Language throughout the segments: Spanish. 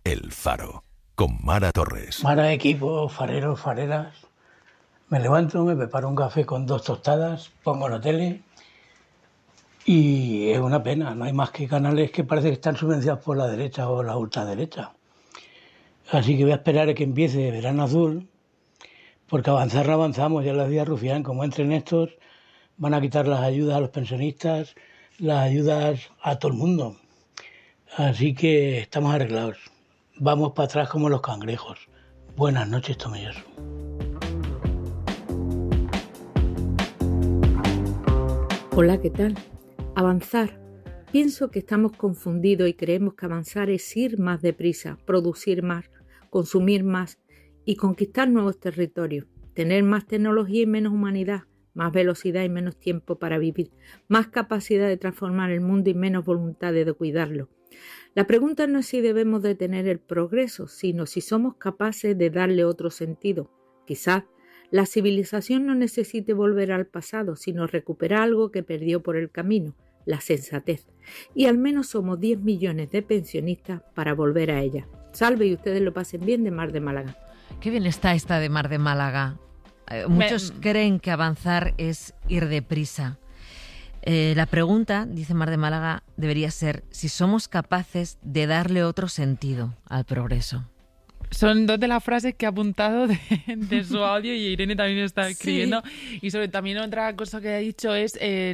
El Faro, con Mara Torres. Mara, equipo, fareros, fareras. Me levanto, me preparo un café con 2 tostadas, pongo la tele y es una pena. No hay más que canales que parece que están subvencionados por la derecha o la ultraderecha. Así que voy a esperar a que empiece Verano Azul, porque avanzar no avanzamos. Ya les decía Rufián, como entren estos, van a quitar las ayudas a los pensionistas, las ayudas a todo el mundo. Así que estamos arreglados. Vamos para atrás como los cangrejos. Buenas noches, Tomelloso. Hola, ¿qué tal? Avanzar. Pienso que estamos confundidos y creemos que avanzar es ir más deprisa, producir más, consumir más y conquistar nuevos territorios, tener más tecnología y menos humanidad, más velocidad y menos tiempo para vivir, más capacidad de transformar el mundo y menos voluntad de cuidarlo. La pregunta no es si debemos detener el progreso, sino si somos capaces de darle otro sentido. Quizás la civilización no necesite volver al pasado, sino recuperar algo que perdió por el camino, la sensatez. Y al menos somos 10 millones de pensionistas para volver a ella. Salve y ustedes lo pasen bien, de Mar de Málaga. Qué bien está esta de Mar de Málaga. Muchos creen que avanzar es ir deprisa. La pregunta, dice Mar de Málaga, debería ser si somos capaces de darle otro sentido al progreso. Son dos de las frases que he apuntado de su audio y Irene también está escribiendo. Sí. Y sobre también otra cosa que ha dicho es,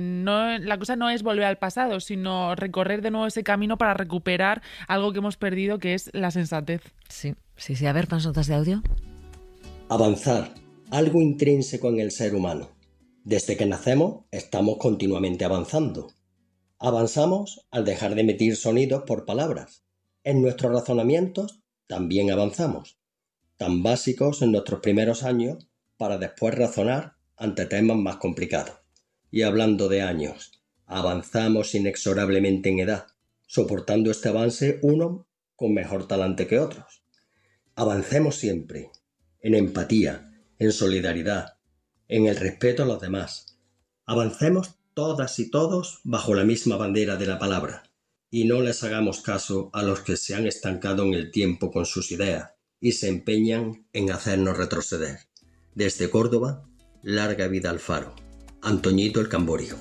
la cosa no es volver al pasado, sino recorrer de nuevo ese camino para recuperar algo que hemos perdido, que es la sensatez. Sí. A ver, más notas de audio. Avanzar, algo intrínseco en el ser humano. Desde que nacemos estamos continuamente avanzando. Avanzamos al dejar de emitir sonidos por palabras. En nuestros razonamientos también avanzamos, tan básicos en nuestros primeros años para después razonar ante temas más complicados. Y hablando de años, avanzamos inexorablemente en edad, soportando este avance unos con mejor talante que otros. Avancemos siempre, en empatía, en solidaridad, en el respeto a los demás. Avancemos todas y todos bajo la misma bandera de la palabra. Y no les hagamos caso a los que se han estancado en el tiempo con sus ideas y se empeñan en hacernos retroceder. Desde Córdoba, larga vida al Faro. Antoñito el Camborio.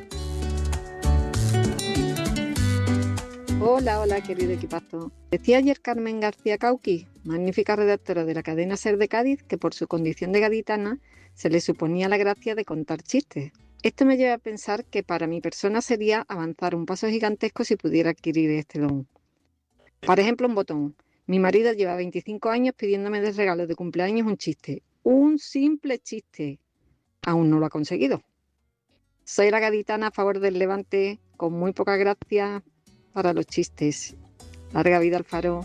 Hola, querido equipazo. Decía ayer Carmen García Cauqui, magnífica redactora de la cadena SER de Cádiz, que por su condición de gaditana se le suponía la gracia de contar chistes. Esto me lleva a pensar que para mi persona sería avanzar un paso gigantesco si pudiera adquirir este don. Por ejemplo, un botón. Mi marido lleva 25 años pidiéndome de regalo de cumpleaños un chiste. Un simple chiste. Aún no lo ha conseguido. Soy la gaditana a favor del Levante, con muy poca gracia para los chistes. Larga vida al Faro.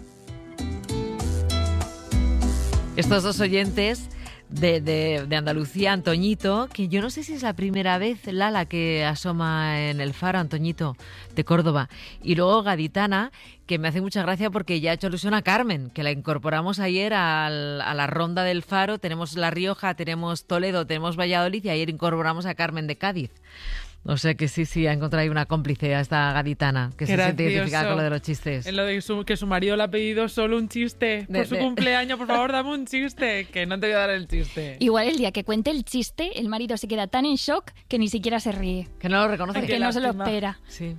Estos dos oyentes de Andalucía, Antoñito, que yo no sé si es la primera vez, Lala, que asoma en el Faro, Antoñito, de Córdoba. Y luego Gaditana, que me hace mucha gracia porque ya ha hecho alusión a Carmen, que la incorporamos ayer a la ronda del Faro. Tenemos La Rioja, tenemos Toledo, tenemos Valladolid y ayer incorporamos a Carmen de Cádiz. O sea que sí, ha encontrado ahí una cómplice a esta gaditana que se siente identificada con lo de los chistes. En lo de que su marido le ha pedido solo un chiste por su cumpleaños. Por favor, dame un chiste, que no te voy a dar el chiste. Igual el día que cuente el chiste, el marido se queda tan en shock que ni siquiera se ríe. Que no lo reconoce. Porque no se lo espera. Sí.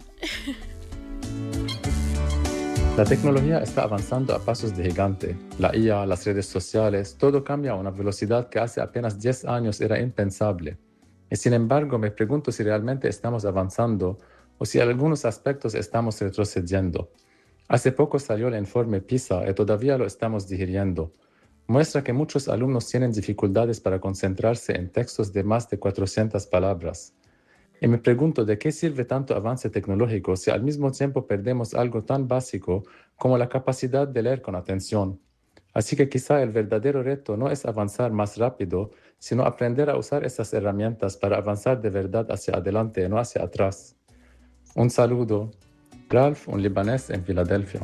La tecnología está avanzando a pasos de gigante. La IA, las redes sociales, todo cambia a una velocidad que hace apenas 10 años era impensable. Y sin embargo, me pregunto si realmente estamos avanzando o si en algunos aspectos estamos retrocediendo. Hace poco salió el informe PISA y todavía lo estamos digiriendo. Muestra que muchos alumnos tienen dificultades para concentrarse en textos de más de 400 palabras. Y me pregunto de qué sirve tanto avance tecnológico si al mismo tiempo perdemos algo tan básico como la capacidad de leer con atención. Así que quizá el verdadero reto no es avanzar más rápido, sino aprender a usar esas herramientas para avanzar de verdad hacia adelante y no hacia atrás. Un saludo. Ralph, un libanés en Filadelfia.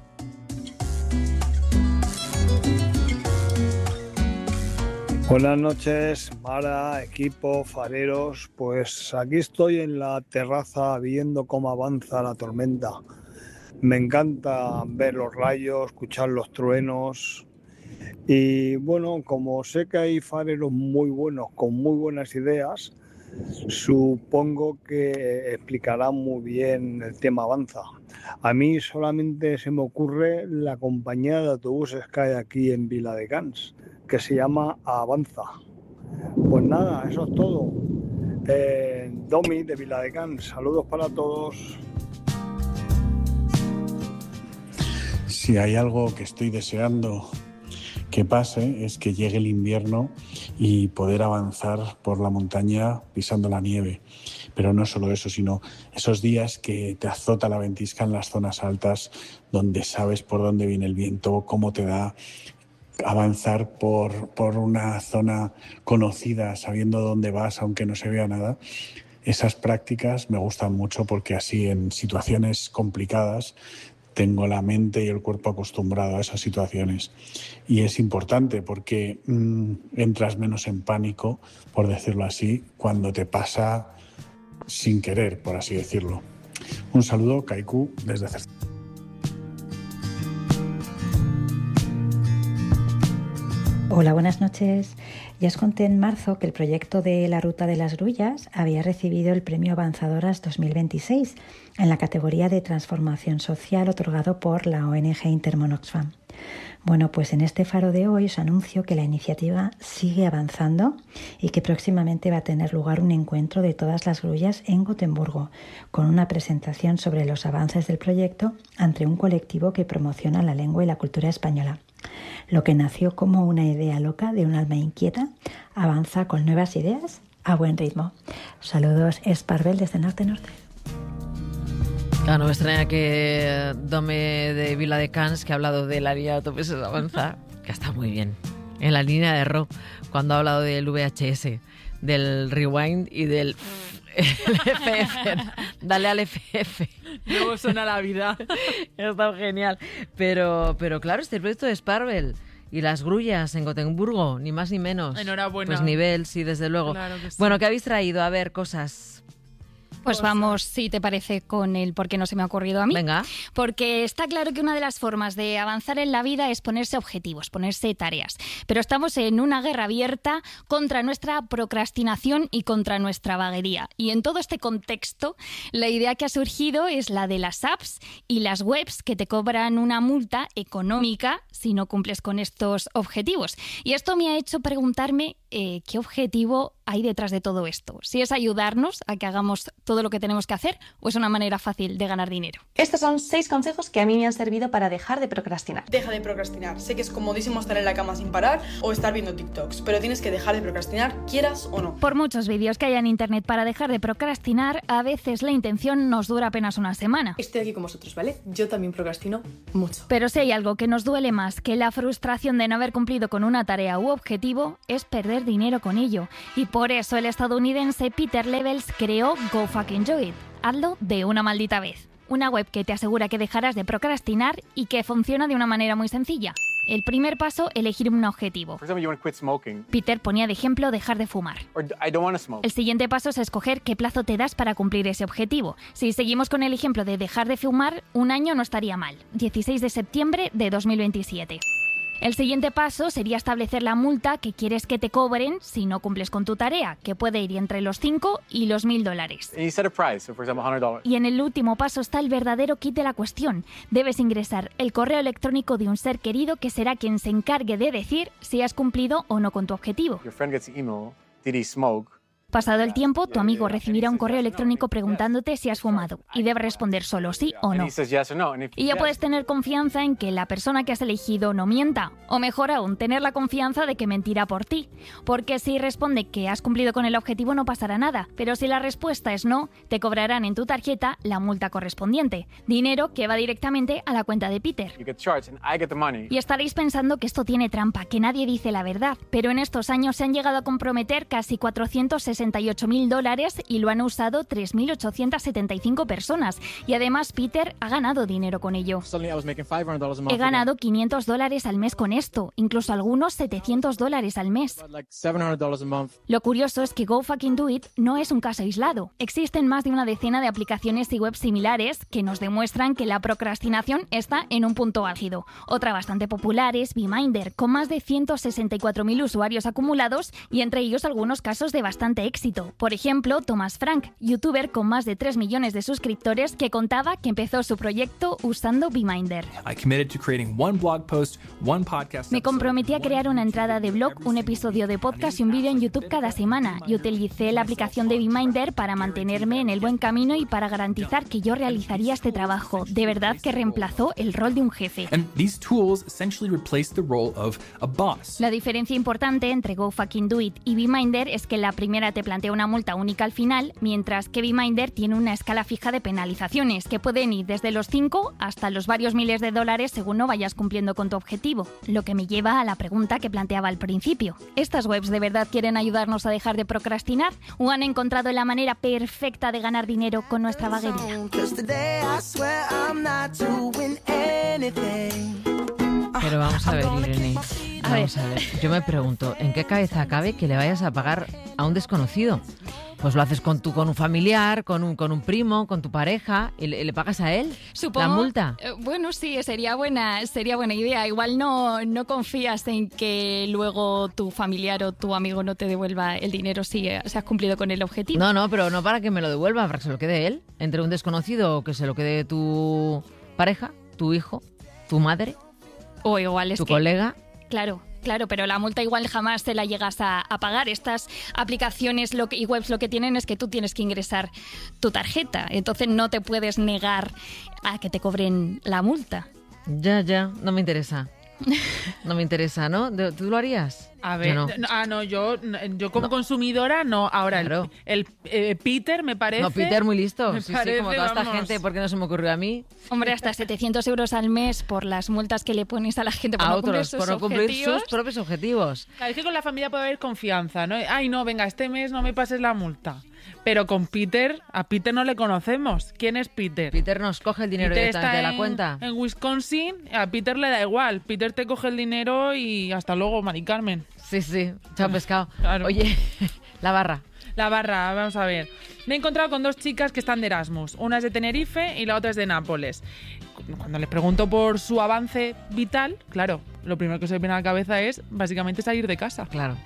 Buenas noches, Mara, equipo, fareros. Pues aquí estoy en la terraza viendo cómo avanza la tormenta. Me encanta ver los rayos, escuchar los truenos. Y bueno, como sé que hay fareros muy buenos, con muy buenas ideas, supongo que explicarán muy bien el tema Avanza. A mí solamente se me ocurre la compañía de autobuses que hay aquí en Viladecans, que se llama Avanza. Pues nada, eso es todo. Domi de Viladecans, saludos para todos. Si hay algo que estoy deseando que pase es que llegue el invierno y poder avanzar por la montaña pisando la nieve. Pero no solo eso, sino esos días que te azota la ventisca en las zonas altas, donde sabes por dónde viene el viento, cómo te da avanzar por una zona conocida, sabiendo dónde vas, aunque no se vea nada. Esas prácticas me gustan mucho porque así en situaciones complicadas tengo la mente y el cuerpo acostumbrado a esas situaciones. Y es importante porque entras menos en pánico, por decirlo así, cuando te pasa sin querer, por así decirlo. Un saludo, Kaiku, desde Cerceda. Hola, buenas noches. Ya os conté en marzo que el proyecto de la Ruta de las Grullas había recibido el Premio Avanzadoras 2026 en la categoría de Transformación Social otorgado por la ONG Intermón Oxfam. Bueno, pues en este faro de hoy os anuncio que la iniciativa sigue avanzando y que próximamente va a tener lugar un encuentro de todas las grullas en Gotemburgo, con una presentación sobre los avances del proyecto ante un colectivo que promociona la lengua y la cultura española. Lo que nació como una idea loca de un alma inquieta avanza con nuevas ideas a buen ritmo. Saludos, Esparvel desde Norte-Norte. Claro, no me extraña que Dome de Viladecans, que ha hablado de la línea de autobuses Avanza, que está muy bien, en la línea de Ro, cuando ha hablado del VHS, del rewind y del FF. Dale al FF. Luego suena la vida. Está genial. Pero claro, este proyecto de Sparvel y las grullas en Gotemburgo, ni más ni menos. Enhorabuena. Pues nivel, sí, desde luego. Claro que sí. Bueno, ¿qué habéis traído? A ver, cosas. Pues vamos, si te parece, con el por qué no se me ha ocurrido a mí. Venga. Porque está claro que una de las formas de avanzar en la vida es ponerse objetivos, ponerse tareas. Pero estamos en una guerra abierta contra nuestra procrastinación y contra nuestra vaguería. Y en todo este contexto, la idea que ha surgido es la de las apps y las webs que te cobran una multa económica si no cumples con estos objetivos. Y esto me ha hecho preguntarme qué objetivo hay detrás de todo esto. Si es ayudarnos a que hagamos todo lo que tenemos que hacer o es una manera fácil de ganar dinero. Estos son 6 consejos que a mí me han servido para dejar de procrastinar. Deja de procrastinar. Sé que es comodísimo estar en la cama sin parar o estar viendo TikToks, pero tienes que dejar de procrastinar, quieras o no. Por muchos vídeos que hay en internet para dejar de procrastinar, a veces la intención nos dura apenas una semana. Estoy aquí con vosotros, ¿vale? Yo también procrastino mucho. Pero si hay algo que nos duele más que la frustración de no haber cumplido con una tarea u objetivo, es perder dinero con ello. Y por eso el estadounidense Peter Levels creó Go Fucking Do It. Hazlo de una maldita vez. Una web que te asegura que dejarás de procrastinar y que funciona de una manera muy sencilla. El primer paso, elegir un objetivo. Peter ponía de ejemplo dejar de fumar. El siguiente paso es escoger qué plazo te das para cumplir ese objetivo. Si seguimos con el ejemplo de dejar de fumar, un año no estaría mal. 16 de septiembre de 2027. El siguiente paso sería establecer la multa que quieres que te cobren si no cumples con tu tarea, que puede ir entre los $5 y los $1,000. Y en el último paso está el verdadero kit de la cuestión. Debes ingresar el correo electrónico de un ser querido que será quien se encargue de decir si has cumplido o no con tu objetivo. Pasado el tiempo, tu amigo recibirá un correo electrónico preguntándote si has fumado y debes responder solo sí o no. Y ya puedes tener confianza en que la persona que has elegido no mienta, o mejor aún, tener la confianza de que mentirá por ti. Porque si responde que has cumplido con el objetivo no pasará nada, pero si la respuesta es no, te cobrarán en tu tarjeta la multa correspondiente, dinero que va directamente a la cuenta de Peter. Y estaréis pensando que esto tiene trampa, que nadie dice la verdad, pero en estos años se han llegado a comprometer casi 460 $168.000 y lo han usado 3.875 personas. Y además Peter ha ganado dinero con ello. He ganado $500 al mes con esto, incluso algunos $700 al mes. Lo curioso es que GoFuckingDoIt no es un caso aislado. Existen más de una decena de aplicaciones y webs similares que nos demuestran que la procrastinación está en un punto álgido. Otra bastante popular es Beeminder, con más de 164.000 usuarios acumulados y entre ellos algunos casos de bastante éxito. Por ejemplo, Thomas Frank, youtuber con más de 3 millones de suscriptores, que contaba que empezó su proyecto usando Beeminder. Me comprometí a crear una entrada de blog, un episodio de podcast y un vídeo en YouTube cada semana, y utilicé la aplicación de Beeminder para mantenerme en el buen camino y para garantizar que yo realizaría este trabajo. De verdad que reemplazó el rol de un jefe. La diferencia importante entre GoFuckingDoIt y Beeminder es que la primera te plantea una multa única al final, mientras que Beeminder tiene una escala fija de penalizaciones que pueden ir desde los 5 hasta los varios miles de dólares según no vayas cumpliendo con tu objetivo. Lo que me lleva a la pregunta que planteaba al principio. ¿Estas webs de verdad quieren ayudarnos a dejar de procrastinar o han encontrado la manera perfecta de ganar dinero con nuestra vaguería? Pero vamos a ver, Irene. Vamos a ver. Yo me pregunto, ¿en qué cabeza cabe que le vayas a pagar a un desconocido? Pues lo haces con un familiar, con un primo, con tu pareja, y le pagas a él. Supongo, la multa. Bueno, sí, sería buena idea. Igual no confías en que luego tu familiar o tu amigo no te devuelva el dinero si has cumplido con el objetivo. No, pero no para que me lo devuelva, para que se lo quede él. Entre un desconocido o que se lo quede tu pareja, tu hijo, tu madre, o igual es tu colega. Claro, pero la multa igual jamás te la llegas a pagar. Estas aplicaciones y webs lo que tienen es que tú tienes que ingresar tu tarjeta. Entonces no te puedes negar a que te cobren la multa. Ya, no me interesa. No me interesa, ¿no? ¿Tú lo harías? A ver, yo como consumidora no. Ahora, claro. el Peter me parece... No, Peter muy listo. Sí, como toda esta vamos. gente, ¿por qué no se me ocurrió a mí? Hombre, hasta 700 euros al mes por las multas que le pones a la gente por no cumplir sus propios objetivos. Claro, es que con la familia puede haber confianza, ¿no? Ay, no, venga, este mes no me pases la multa. Pero con Peter, a Peter no le conocemos. ¿Quién es Peter? Peter nos coge el dinero directamente de la cuenta. En Wisconsin, a Peter le da igual. Peter te coge el dinero y hasta luego, Mari Carmen. Sí, chao pescado. Claro. Oye, la barra, vamos a ver. Me he encontrado con 2 chicas que están de Erasmus. Una es de Tenerife y la otra es de Nápoles. Cuando les pregunto por su avance vital, claro, lo primero que se me viene a la cabeza es básicamente salir de casa. Claro.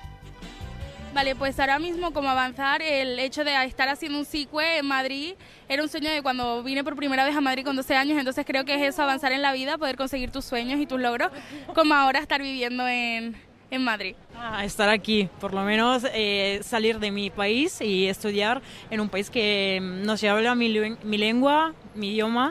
Vale, pues ahora mismo como avanzar, el hecho de estar haciendo un CICUE en Madrid era un sueño de cuando vine por primera vez a Madrid con 12 años, entonces creo que es eso, avanzar en la vida, poder conseguir tus sueños y tus logros, como ahora estar viviendo en Madrid. Estar aquí, por lo menos salir de mi país y estudiar en un país que no se habla mi lengua, mi idioma,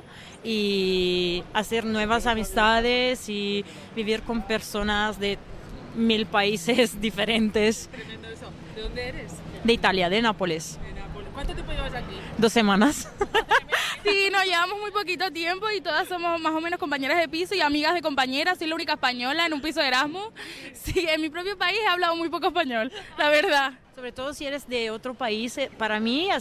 y hacer nuevas amistades y vivir con personas de 1000 países diferentes. Tremendo eso. ¿De dónde eres? De Italia, de Nápoles. ¿Cuánto tiempo llevas aquí? 2 semanas. Sí, nos llevamos muy poquito tiempo y todas somos más o menos compañeras de piso y amigas de compañeras. Soy la única española en un piso de Erasmus. Sí, en mi propio país he hablado muy poco español, la verdad. Sobre todo si eres de otro país, para mí